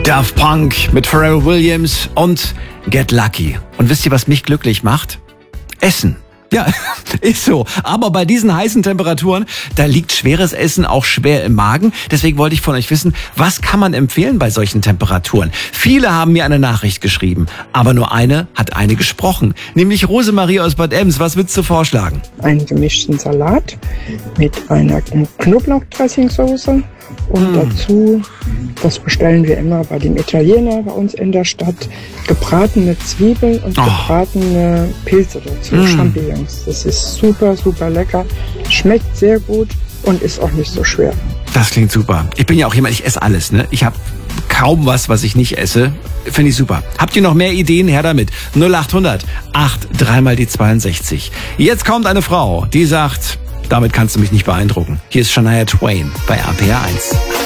Daft Punk mit Pharrell Williams und Get Lucky. Und wisst ihr, was mich glücklich macht? Essen. Ja, ist so. Aber bei diesen heißen Temperaturen, da liegt schweres Essen auch schwer im Magen. Deswegen wollte ich von euch wissen, was kann man empfehlen bei solchen Temperaturen? Viele haben mir eine Nachricht geschrieben, aber nur eine hat eine gesprochen. Nämlich Rosemarie aus Bad Ems. Was würdest du vorschlagen? Einen gemischten Salat mit einer Knoblauchdressingsoße und dazu, das bestellen wir immer bei dem Italiener bei uns in der Stadt, gebratene Zwiebeln und gebratene Pilze dazu, Champignons. Das ist super, super lecker, schmeckt sehr gut und ist auch nicht so schwer. Das klingt super. Ich bin ja auch jemand, ich esse alles, ne? Ich habe kaum was ich nicht esse. Finde ich super. Habt ihr noch mehr Ideen? Her damit. 0800 83 mal die 62. Jetzt kommt eine Frau, die sagt, damit kannst du mich nicht beeindrucken. Hier ist Shania Twain bei RPR 1.